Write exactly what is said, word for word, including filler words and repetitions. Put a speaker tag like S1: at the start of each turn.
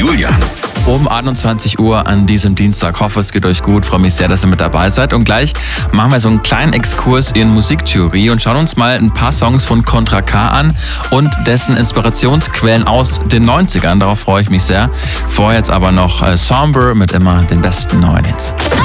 S1: Julian.
S2: Um einundzwanzig Uhr an diesem Dienstag. Hoffe, es geht euch gut. Freue mich sehr, dass ihr mit dabei seid. Und gleich machen wir so einen kleinen Exkurs in Musiktheorie und schauen uns mal ein paar Songs von Contra K an und dessen Inspirationsquellen aus den neunzigern. Darauf freue ich mich sehr. Vorher jetzt aber noch äh, Somber mit immer den besten neuen Hits.